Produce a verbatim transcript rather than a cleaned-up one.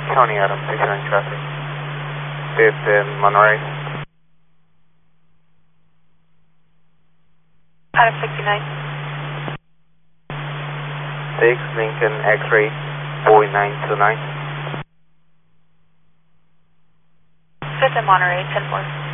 Tony Adams, sixty-nine traffic. fifth in Monterey. Adam sixty-nine. six Lincoln X-ray four nine two nine. fifth in Monterey, ten four.